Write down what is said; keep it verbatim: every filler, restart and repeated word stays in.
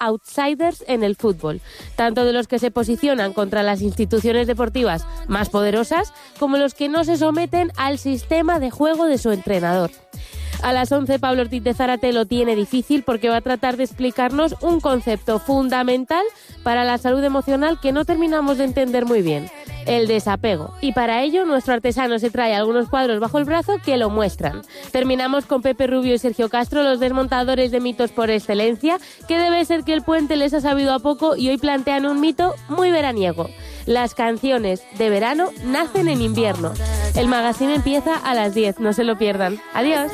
outsiders en el fútbol, tanto de los que se posicionan contra las instituciones deportivas más poderosas como los que no se someten al sistema de juego de su entrenador. A las once, Pablo Ortiz de Zárate lo tiene difícil porque va a tratar de explicarnos un concepto fundamental para la salud emocional que no terminamos de entender muy bien: el desapego. Y para ello, nuestro artesano se trae algunos cuadros bajo el brazo que lo muestran. Terminamos con Pepe Rubio y Sergio Castro, los desmontadores de mitos por excelencia, que debe ser que el puente les ha sabido a poco y hoy plantean un mito muy veraniego. Las canciones de verano nacen en invierno. El magazine empieza a las diez, no se lo pierdan. Adiós.